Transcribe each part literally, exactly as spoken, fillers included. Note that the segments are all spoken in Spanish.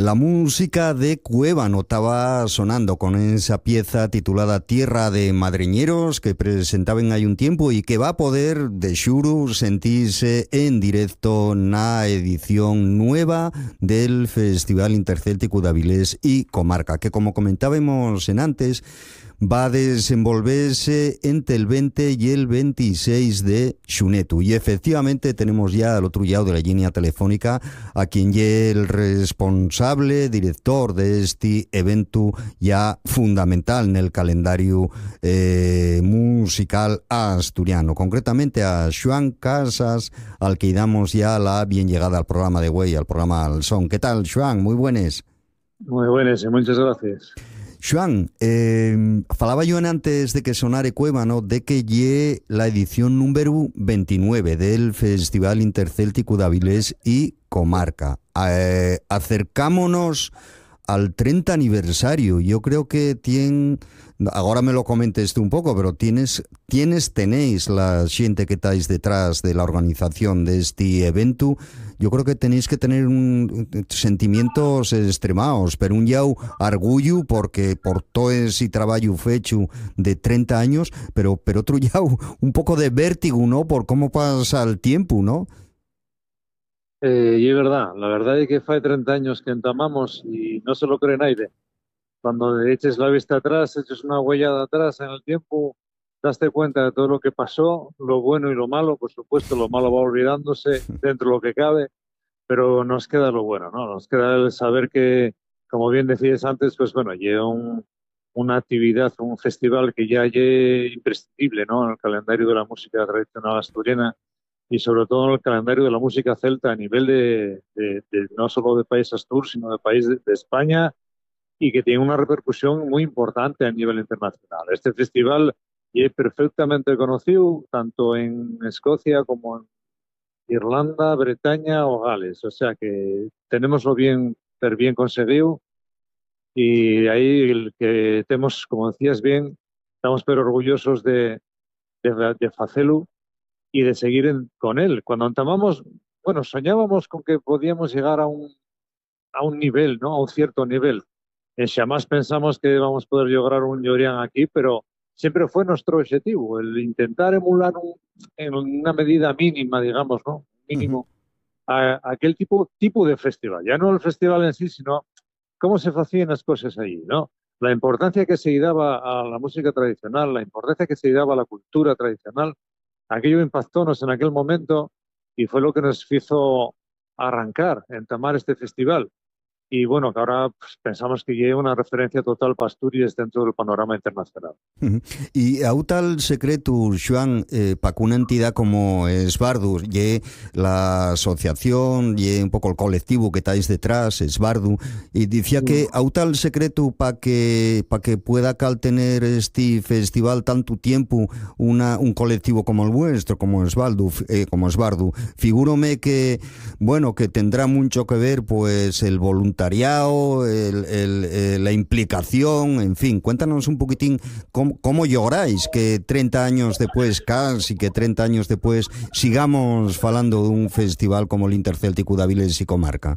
La música de Cuévano estaba sonando con esa pieza titulada Tierra de Madreñeros que presentaban hay un tiempo y que va a poder de xuru sentirse en directo na edición nueva del Festival Intercéltico de Avilés y Comarca, que como comentábamos en antes, va a desenvolverse entre el veinte y el veintiséis de xunetu. Y efectivamente tenemos ya al otro lado de la línea telefónica a quien es el responsable, director de este evento ya fundamental en el calendario eh, musical asturiano. Concretamente a Xoán Casas, al que damos ya la bien llegada al programa de Güey, al programa Al Son. ¿Qué tal, Xoán? Muy buenas. Muy buenas y muchas gracias. Xoán, eh, falaba yo antes de que sonare Cuévano de que lle la edición número veintinueve del Festival Intercéltico de Avilés y Comarca. Eh, acercámonos al treinta aniversario. Yo creo que tiene, ahora me lo comentes tú un poco, pero tienes, tienes tenéis la gente que estáis detrás de la organización de este evento. Yo creo que tenéis que tener un, sentimientos extremados, pero un yau orgullo porque por todo ese trabajo fecho de treinta años, pero, pero otro yau un poco de vértigo, ¿no? Por cómo pasa el tiempo, ¿no? Eh, y es verdad, la verdad es que fue treinta años que entamamos y no se lo cree nadie. Cuando eches la vista atrás, eches una huellada atrás en el tiempo, daste cuenta de todo lo que pasó, lo bueno y lo malo. Por supuesto, lo malo va olvidándose dentro de lo que cabe, pero nos queda lo bueno, ¿no? Nos queda el saber que, como bien decías antes, pues bueno, lleva un, una actividad, un festival que ya es imprescindible, ¿no? En el calendario de la música tradicional asturiana y sobre todo en el calendario de la música celta a nivel de, de, de no solo de país Astur, sino de país de, de España, y que tiene una repercusión muy importante a nivel internacional. Este festival ya es perfectamente conocido tanto en Escocia como en Irlanda, Bretaña o Gales, o sea que tenemoslo bien, per bien conseguido, y ahí el que tenemos, como decías bien, estamos pero orgullosos de, de, de facelu y de seguir en, con él. Cuando entamamos, bueno, soñábamos con que podíamos llegar a un, a un nivel, ¿no? A un cierto nivel. Eh, jamás pensamos que vamos a poder lograr un Llorian aquí, pero siempre fue nuestro objetivo, el intentar emular un, en una medida mínima, digamos, ¿no? Mínimo, a, a aquel tipo, tipo de festival. Ya no el festival en sí, sino cómo se hacían las cosas allí, ¿no? La importancia que se daba a la música tradicional, la importancia que se daba a la cultura tradicional, aquello impactónos en aquel momento y fue lo que nos hizo arrancar, entamar este festival. Y bueno, que ahora pues, pensamos que lleva una referencia total para Asturias dentro del panorama internacional. Y a tal secreto, Xoán, eh, para que una entidad como Esbardu, y la asociación, y un poco el colectivo que estáis detrás, Esbardu, y decía que a tal secreto para que, pa que pueda cal tener este festival tanto tiempo una, un colectivo como el vuestro, como Esbardu, eh, como Esbardu, figúrome que, bueno, que tendrá mucho que ver pues el voluntariado, el, el, eh, la implicación, en fin, cuéntanos un poquitín cómo, cómo lloráis que treinta años después, casi que treinta años después, sigamos falando de un festival como el Intercéltico de Avilés y Comarca.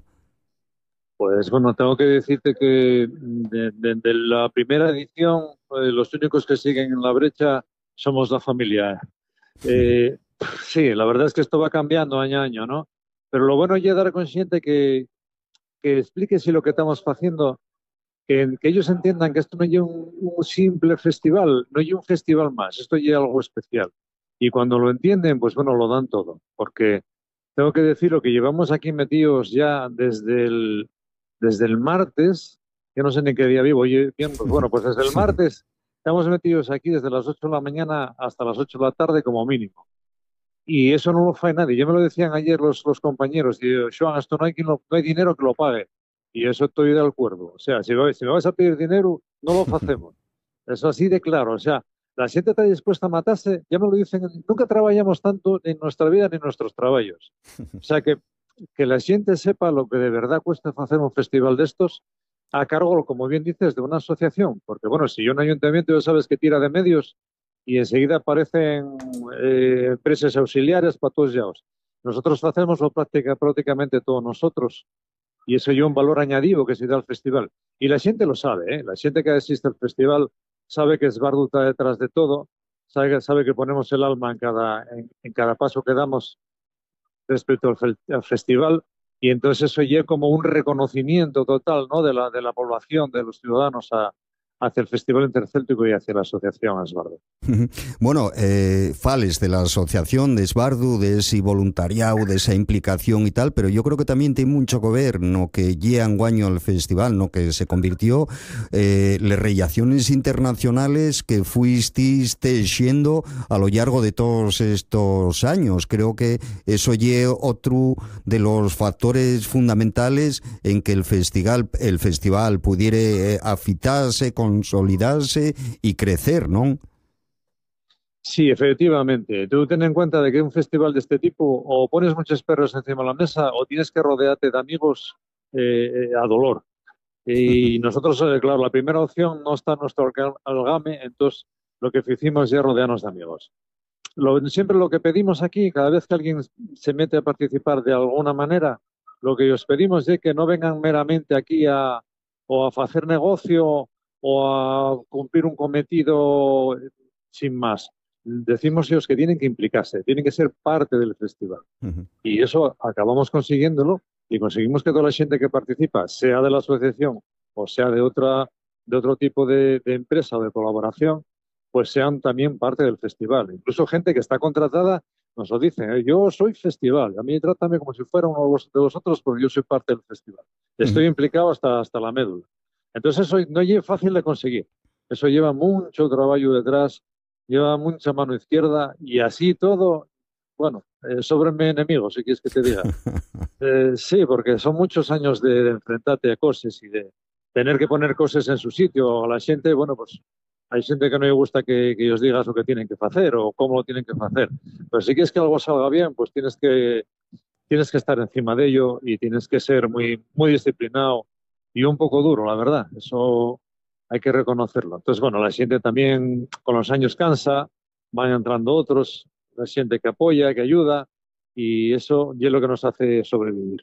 Pues bueno, tengo que decirte que de, de, de la primera edición, eh, los únicos que siguen en la brecha somos la familia. Eh, sí, la verdad es que esto va cambiando año a año, ¿no? Pero lo bueno es dar consciente que que explique si lo que estamos haciendo, que, que ellos entiendan que esto no es un, un simple festival, no es un festival más, esto es algo especial. Y cuando lo entienden, pues bueno, lo dan todo, porque tengo que decir lo que llevamos aquí metidos ya desde el, desde el martes, que no sé ni qué día vivo, oye, bien, pues bueno, pues desde el martes estamos metidos aquí desde las ocho de la mañana hasta las ocho de la tarde como mínimo. Y eso no lo fue nadie. Ya me lo decían ayer los, los compañeros. Digo, Xoán, esto no hay, quien lo, no hay dinero que lo pague. Y eso estoy de acuerdo. O sea, si me, si me vas a pedir dinero, no lo hacemos. Eso así de claro. O sea, la gente está dispuesta a matarse. Ya me lo dicen. Nunca trabajamos tanto en nuestra vida ni en nuestros trabajos. O sea, que, que la gente sepa lo que de verdad cuesta hacer un festival de estos a cargo, como bien dices, de una asociación. Porque, bueno, si yo un ayuntamiento ya sabes que tira de medios, y enseguida aparecen eh, empresas auxiliares para todos lados. Nosotros hacemos lo práctica, prácticamente todos nosotros y eso lleva un valor añadido que se da al festival. Y la gente lo sabe, ¿eh? La gente que asiste al festival sabe que Esbardu está detrás de todo, sabe, sabe que ponemos el alma en cada, en, en cada paso que damos respecto al, fe, al festival, y entonces eso lleva como un reconocimiento total, ¿no?, de la, de la población, de los ciudadanos a, hacia el Festival Intercéltico y hacia la Asociación Esbardu. Bueno, eh, fales de la Asociación de Esbardu, de ese voluntariado, de esa implicación y tal, pero yo creo que también tiene mucho que ver, no que lleva un año el festival, no que se convirtió eh, las relaciones internacionales que fuisteis tejiendo a lo largo de todos estos años. Creo que eso lleva otro de los factores fundamentales en que el festival, el festival pudiera eh, afitarse, consolidarse y crecer, ¿no? Sí, efectivamente. Tú ten en cuenta de que un festival de este tipo o pones muchos perros encima de la mesa o tienes que rodearte de amigos eh, a dolor. Y nosotros, eh, claro, la primera opción no está en nuestro algame, entonces lo que hicimos es rodearnos de amigos. Lo, siempre lo que pedimos aquí, cada vez que alguien se mete a participar de alguna manera, lo que os pedimos es que no vengan meramente aquí a, o a hacer negocio o a cumplir un cometido sin más. Decimos ellos que tienen que implicarse, tienen que ser parte del festival. Uh-huh. Y eso acabamos consiguiéndolo y conseguimos que toda la gente que participa, sea de la asociación o sea de, otra, de otro tipo de, de empresa o de colaboración, pues sean también parte del festival. Incluso gente que está contratada nos lo dice, ¿eh? Yo soy festival, a mí trátame como si fuera uno de vosotros porque yo soy parte del festival. Estoy uh-huh. implicado hasta, hasta la médula. Entonces eso no es fácil de conseguir. Eso lleva mucho trabajo detrás, lleva mucha mano izquierda y así todo, bueno, eh, sóbrenme enemigos, si quieres que te diga. Eh, sí, porque son muchos años de, de enfrentarte a cosas y de tener que poner cosas en su sitio. A la gente, bueno, pues hay gente que no le gusta que, que os digas lo que tienen que hacer o cómo lo tienen que hacer. Pero si quieres que algo salga bien, pues tienes que, tienes que estar encima de ello y tienes que ser muy, muy disciplinado y un poco duro, la verdad. Eso hay que reconocerlo. Entonces, bueno, la gente también con los años cansa, van entrando otros, la gente que apoya, que ayuda, y eso es lo que nos hace sobrevivir.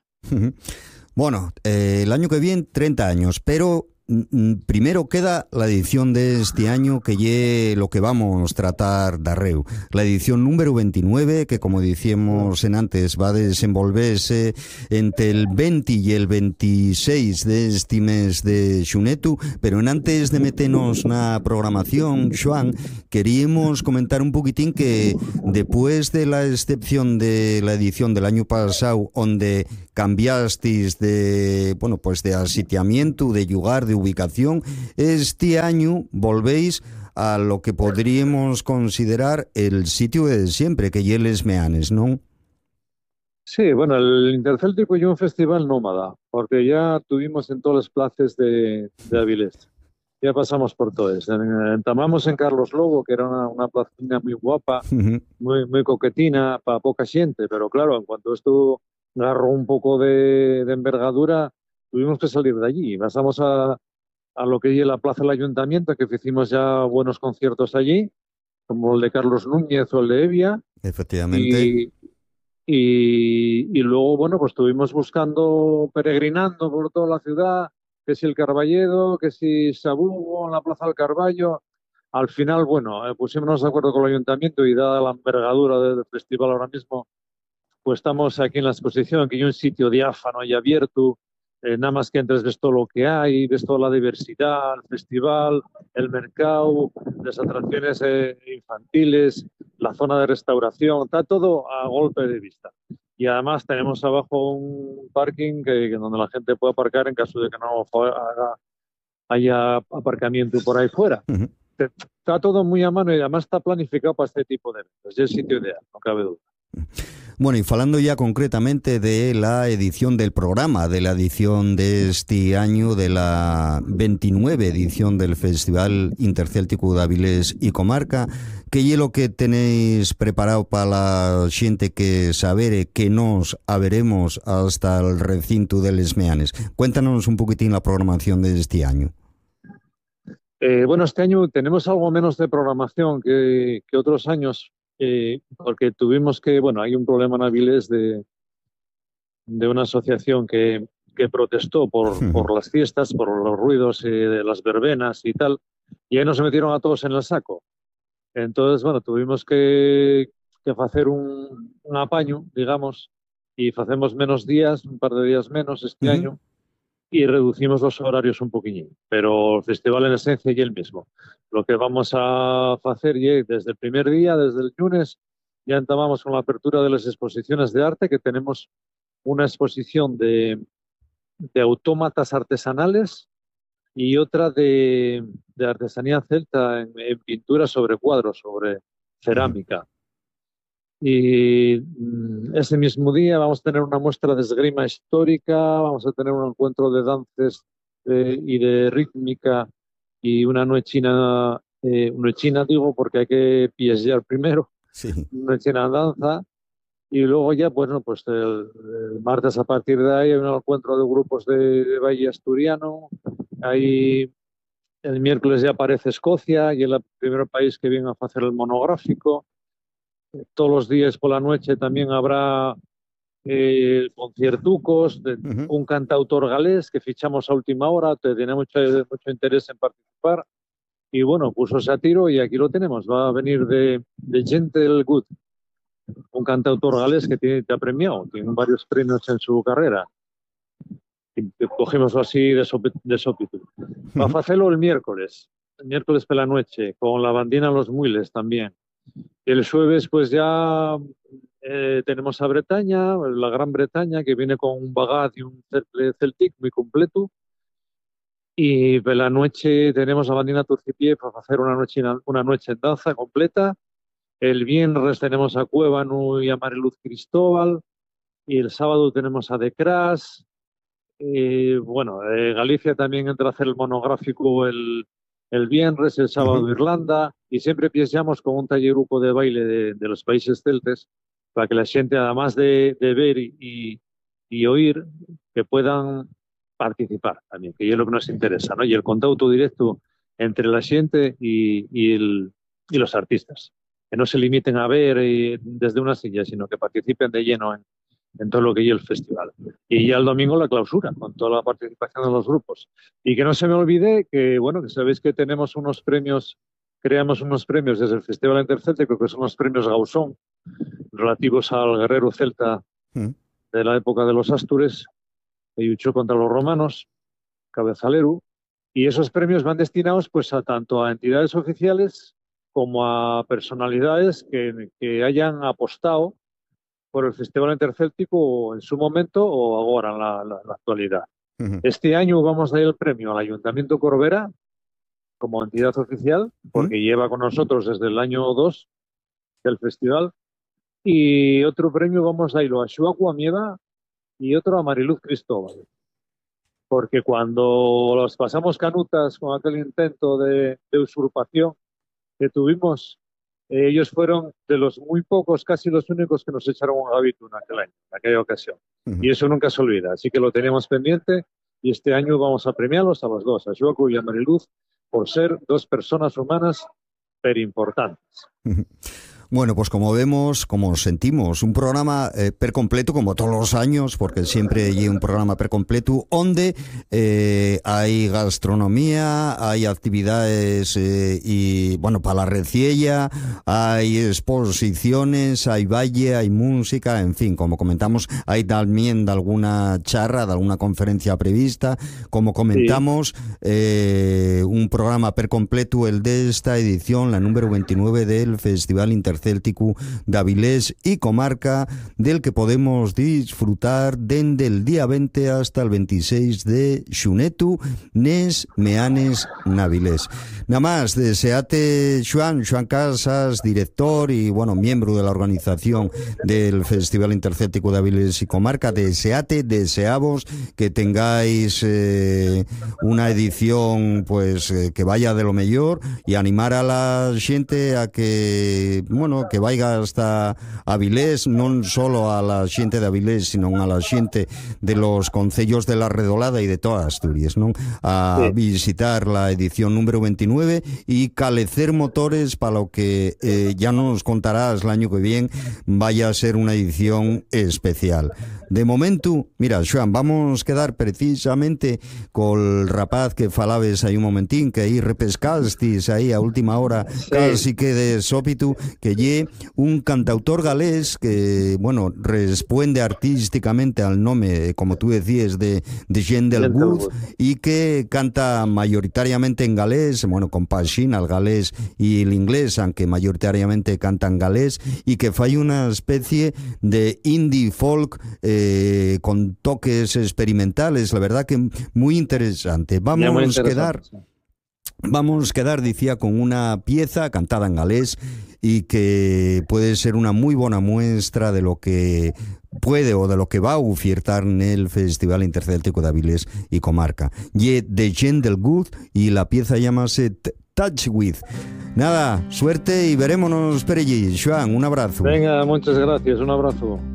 Bueno, eh, el año que viene, treinta años, pero primero queda la edición de este año, que ye lo que vamos a tratar darreu. La edición número veintinueve, que como decíamos en antes, va a desenvolverse entre el veinte y el veintiséis de este mes de xunetu, pero en antes de meternos na programación, Xoán, queríamos comentar un poquitín que después de la excepción de la edición del año pasado, donde cambiasteis de, bueno, pues de asitiamiento, de lugar, de ubicación, este año volvéis a lo que podríamos considerar el sitio de siempre, que es Les Meanes, ¿no? Sí, bueno, el Intercéltico es un festival nómada, porque ya tuvimos en todas las plazas de, de Avilés. Ya pasamos por todas. Entamamos en Carlos Lobo, que era una, una placina muy guapa, uh-huh. muy, muy coquetina, para poca gente, pero claro, en cuanto esto agarró un poco de, de envergadura, tuvimos que salir de allí. Pasamos a, a lo que es la plaza del Ayuntamiento, que hicimos ya buenos conciertos allí, como el de Carlos Núñez o el de Evia. Efectivamente. Y, y, y luego, bueno, pues estuvimos buscando, peregrinando por toda la ciudad, que si el Carballedo, que si Sabugo, en la Plaza del Carballo. Al final, bueno, eh, pusimos de acuerdo con el Ayuntamiento y dada la envergadura del festival ahora mismo, pues estamos aquí en la exposición, que hay un sitio diáfano y abierto, eh, nada más que entres ves todo lo que hay, ves toda la diversidad, el festival, el mercado, las atracciones eh, infantiles, la zona de restauración, está todo a golpe de vista. Y además tenemos abajo un parking que, que donde la gente puede aparcar en caso de que no haga, haya aparcamiento por ahí fuera. Uh-huh. Está todo muy a mano y además está planificado para este tipo de eventos. Es el sitio ideal, no cabe duda. Bueno, y hablando ya concretamente de la edición del programa, de la edición de este año, de la veintinueve edición del Festival Intercéltico de Avilés y Comarca, ¿qué es lo que tenéis preparado para la gente que sabere que nos haberemos hasta el recinto de Les Meanes? Cuéntanos un poquitín la programación de este año. Eh, bueno, este año tenemos algo menos de programación que, que otros años, eh, porque tuvimos que, bueno, hay un problema en Avilés de, de una asociación que, que protestó por, por las fiestas, por los ruidos eh, de las verbenas y tal, y ahí nos metieron a todos en el saco. Entonces, bueno, tuvimos que, que hacer un, un apaño, digamos, y hacemos menos días, un par de días menos este Uh-huh. año, y reducimos los horarios un poquillín, pero el festival en esencia es el mismo. Lo que vamos a hacer ya desde el primer día, desde el lunes, ya entamamos con la apertura de las exposiciones de arte, que tenemos una exposición de, de autómatas artesanales y otra de, de artesanía celta en, en pintura sobre cuadros, sobre cerámica. Y mm, ese mismo día vamos a tener una muestra de esgrima histórica, vamos a tener un encuentro de danzas eh, y de rítmica y una noche china, eh, una china digo porque hay que piellar primero, Sí. una china danza. Y luego ya, bueno, pues el, el martes a partir de ahí hay un encuentro de grupos de, de Valle Asturiano. Ahí el miércoles ya aparece Escocia y es el primer país que viene a hacer el monográfico. Todos los días por la noche también habrá eh, conciertucos de Uh-huh. un cantautor galés que fichamos a última hora, que tiene mucho, mucho interés en participar. Y bueno, puso ese a tiro y aquí lo tenemos. Va a venir de, de Gentle Good, un cantautor galés que tiene, te ha premiado, tiene varios premios en su carrera. Y cogimos así de, sopi, de sópito. Va a hacerlo el miércoles, el miércoles por la noche, con la bandina Los Muiles también. Y el jueves pues ya eh, tenemos a Bretaña, la Gran Bretaña, que viene con un bagat y un cercle celtic muy completo. Y por la noche tenemos a bandina Turcipié para hacer una noche, una noche en danza completa. El viernes tenemos a Cuébano y a Mariluz Cristóbal, y el sábado tenemos a De Cras. Y bueno, eh, Galicia también entra a hacer el monográfico el, el viernes, el sábado Uh-huh. Irlanda, y siempre empezamos con un taller grupo de baile de, de los países celtes, para que la gente, además de, de ver y, y, y oír, que puedan participar también, que es lo que nos interesa, ¿no? Y el contacto directo entre la gente y, y, el, y los artistas. Que no se limiten a ver eh, desde una silla, sino que participen de lleno en, en todo lo que es el festival. Y ya el domingo la clausura, con toda la participación de los grupos. Y que no se me olvide que, bueno, que sabéis que tenemos unos premios, creamos unos premios desde el Festival Intercéltico, que son los premios Gausón, relativos al guerrero celta de la época de los Astures, que luchó contra los romanos, Cabezalero. Y esos premios van destinados pues a tanto a entidades oficiales como a personalidades que, que hayan apostado por el Festival Intercéltico en su momento o ahora en la, la, la actualidad. Uh-huh. Este año vamos a dar el premio al Ayuntamiento Corbera como entidad oficial, porque uh-huh. lleva con nosotros desde el año dos del festival, y otro premio vamos a irlo a Xuacu Amieva y otro a Mariluz Cristóbal. Porque cuando los pasamos canutas con aquel intento de, de usurpación que tuvimos, eh, ellos fueron de los muy pocos, casi los únicos que nos echaron un gavito en aquel año, en aquella ocasión. Uh-huh. Y eso nunca se olvida. Así que lo tenemos pendiente y este año vamos a premiarlos a los dos, a Xuacu y a Mariluz, por ser dos personas humanas pero importantes. Uh-huh. Bueno, pues como vemos, como sentimos, un programa eh, per completo, como todos los años, porque siempre hay un programa per completo, donde eh, hay gastronomía, hay actividades eh, y, bueno, para la reciella, hay exposiciones, hay baile, hay música, en fin, como comentamos, hay también de alguna charra, de alguna conferencia prevista, como comentamos, sí. eh, un programa per completo, el de esta edición, la número veintinueve del Festival Intercéltico de Avilés y Comarca, del que podemos disfrutar desde el día veinte hasta el veintiséis de xunetu, nes meanes navilés. Nada más, deseate Joan, Joan Casas, director y, bueno, miembro de la organización del Festival Intercéltico de Avilés y Comarca, deseate, deseamos que tengáis eh, una edición, pues, eh, que vaya de lo mejor, y animar a la gente a que, bueno, bueno, que vaya hasta Avilés, non solo a la xente de Avilés, sino a la xente de los concellos de la Redolada y de toda Asturias, non? A sí. visitar la edición número veintinueve y calecer motores para lo que eh, ya nos contarás el año que viene vaya a ser una edición especial. De momento, mira, Xoán, vamos a quedar precisamente col rapaz que falabes aí un momentín, que aí repescastis aí a última hora, sí. casi que de sópitu, que lle un cantautor galés que, bueno, responde artísticamente al nome, como tú decías, de, de Jendel Wood, y que canta mayoritariamente en galés, bueno, compagina el galés y el inglés, aunque mayoritariamente canta en galés, y que fai una especie de indie folk eh, con toques experimentales, la verdad que muy interesante. Vamos a quedar, vamos a quedar, decía, con una pieza cantada en galés y que puede ser una muy buena muestra de lo que puede o de lo que va a ofertar en el Festival Intercéltico de Avilés y Comarca. Y de Jendel Wood, y la pieza llámase Touch With. Nada, suerte y verémonos por allí. Xoán, un abrazo. Venga, muchas gracias, un abrazo.